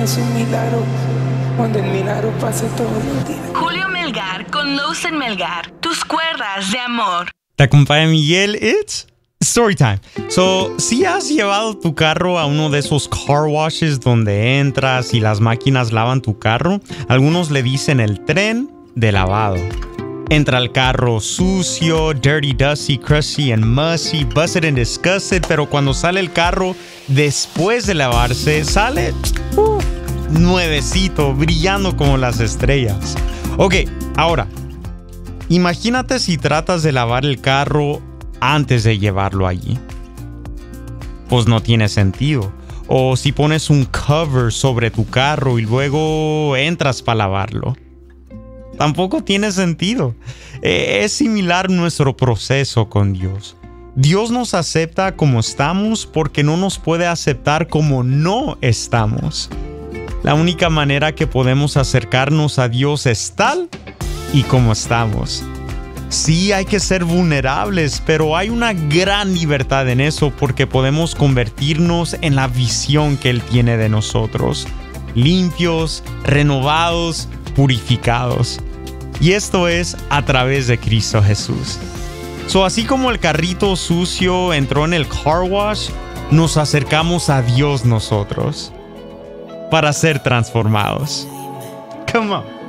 es un milagro, donde el milagro pasa todos los días. Julio Melgar con Lawson Melgar, tus cuerdas de amor. Te acompaña Miguel, it's story time. So, si has llevado tu carro a uno de esos car washes donde entras y las máquinas lavan tu carro, algunos le dicen el tren de lavado. Entra el carro sucio, dirty, dusty, crusty and musty, busted and disgusted, pero cuando sale el carro después de lavarse, sale nuevecito, brillando como las estrellas. Ok, ahora, imagínate si tratas de lavar el carro antes de llevarlo allí. Pues no tiene sentido. O si pones un cover sobre tu carro y luego entras para lavarlo. Tampoco tiene sentido. Es similar nuestro proceso con Dios. Dios nos acepta como estamos porque no nos puede aceptar como no estamos. La única manera que podemos acercarnos a Dios es tal y como estamos. Sí, hay que ser vulnerables, pero hay una gran libertad en eso porque podemos convertirnos en la visión que Él tiene de nosotros. Limpios, renovados, purificados. Y esto es a través de Cristo Jesús. Así como el carrito sucio entró en el car wash, nos acercamos a Dios nosotros para ser transformados. Come on.